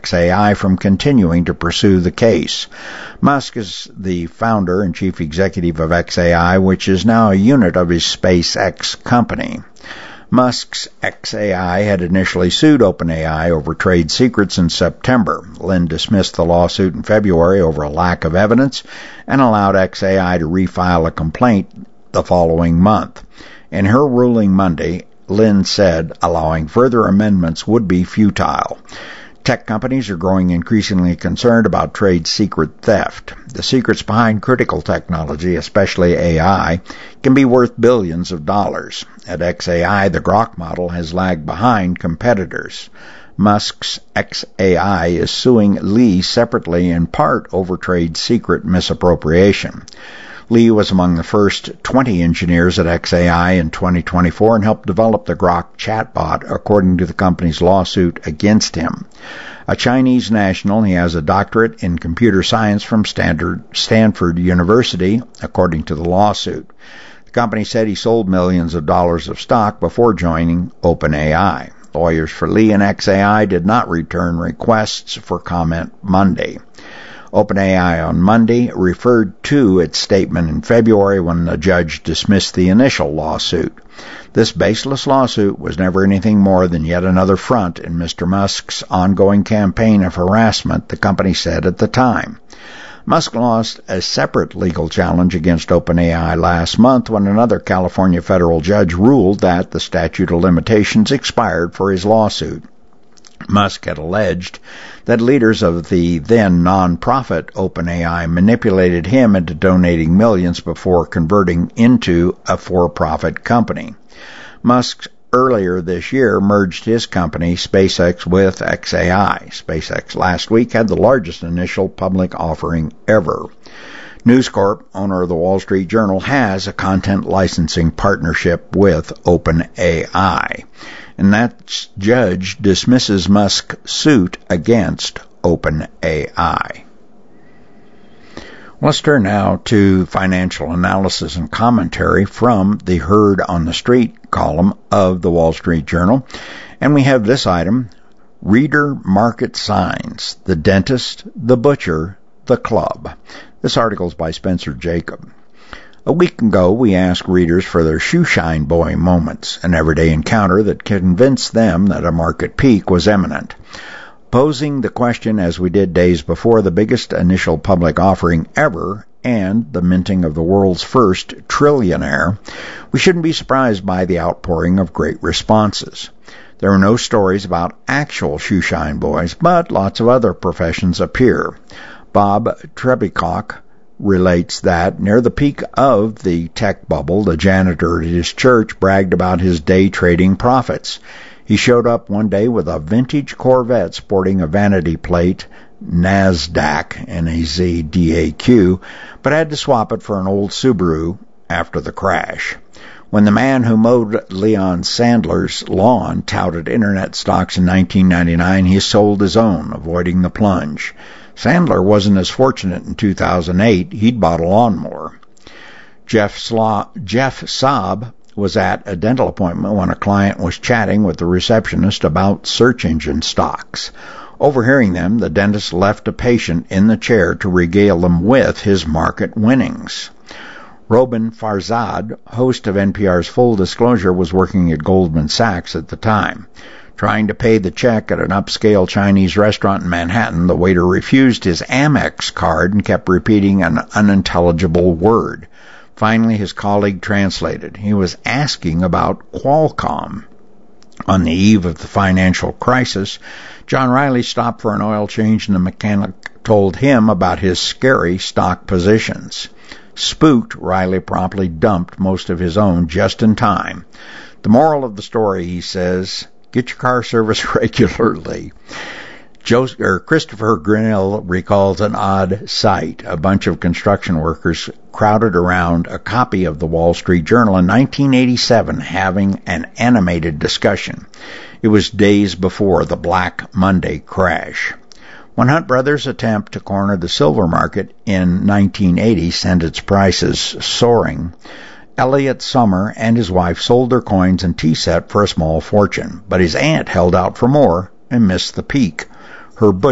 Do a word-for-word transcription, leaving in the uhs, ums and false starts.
X A I from continuing to pursue the case. Musk is the founder and chief executive of X A I, which is now a unit of his SpaceX company. Musk's X A I had initially sued OpenAI over trade secrets in September. Lynn dismissed the lawsuit in February over a lack of evidence and allowed X A I to refile a complaint the following month. In her ruling Monday, Lynn said allowing further amendments would be futile. Tech companies are growing increasingly concerned about trade secret theft. The secrets behind critical technology, especially A I, can be worth billions of dollars. At X A I, the Grok model has lagged behind competitors. Musk's X A I is suing Lee separately in part over trade secret misappropriation. Lee was among the first twenty engineers at X A I in twenty twenty-four and helped develop the Grok chatbot, according to the company's lawsuit against him. A Chinese national, he has a doctorate in computer science from Stanford University, according to the lawsuit. The company said he sold millions of dollars of stock before joining OpenAI. Lawyers for Lee and X A I did not return requests for comment Monday. OpenAI on Monday referred to its statement in February when the judge dismissed the initial lawsuit. This baseless lawsuit was never anything more than yet another front in Mister Musk's ongoing campaign of harassment, the company said at the time. Musk lost a separate legal challenge against OpenAI last month when another California federal judge ruled that the statute of limitations expired for his lawsuit. Musk had alleged that leaders of the then non-profit OpenAI manipulated him into donating millions before converting into a for-profit company. Musk earlier this year merged his company SpaceX with X A I. SpaceX last week had the largest initial public offering ever. News Corp, owner of the Wall Street Journal, has a content licensing partnership with OpenAI. And that judge dismisses Musk's suit against OpenAI. Let's turn now to financial analysis and commentary from the Heard on the Street column of the Wall Street Journal. And we have this item, Reader Market Signs, the Dentist, the Butcher, the Club. This article is by Spencer Jacob. A week ago, we asked readers for their shoeshine boy moments, an everyday encounter that convinced them that a market peak was imminent. Posing the question as we did days before the biggest initial public offering ever and the minting of the world's first trillionaire, we shouldn't be surprised by the outpouring of great responses. There are no stories about actual shoeshine boys, but lots of other professions appear. Bob Trebicock relates that near the peak of the tech bubble, the janitor at his church bragged about his day trading profits. He showed up one day with a vintage Corvette sporting a vanity plate, NASDAQ, N A Z D A Q, but had to swap it for an old Subaru after the crash. When the man who mowed Leon Sandler's lawn touted internet stocks in nineteen ninety-nine, he sold his own, avoiding the plunge. Sandler wasn't as fortunate in two thousand eight. He'd bought a lawnmower. Jeff, Sla- Jeff Saab was at a dental appointment when a client was chatting with the receptionist about search engine stocks. Overhearing them, the dentist left a patient in the chair to regale them with his market winnings. Robin Farzad, host of N P R's Full Disclosure, was working at Goldman Sachs at the time. Trying to pay the check at an upscale Chinese restaurant in Manhattan, the waiter refused his Amex card and kept repeating an unintelligible word. Finally, his colleague translated. He was asking about Qualcomm. On the eve of the financial crisis, John Riley stopped for an oil change and the mechanic told him about his scary stock positions. Spooked, Riley promptly dumped most of his own just in time. The moral of the story, he says, get your car serviced regularly. Joseph, or Christopher Grinnell recalls an odd sight. A bunch of construction workers crowded around a copy of the Wall Street Journal in nineteen eighty-seven having an animated discussion. It was days before the Black Monday crash. When Hunt Brothers' attempt to corner the silver market in nineteen eighty sent its prices soaring, Elliot Summer and his wife sold their coins and tea set for a small fortune, but his aunt held out for more and missed the peak. Her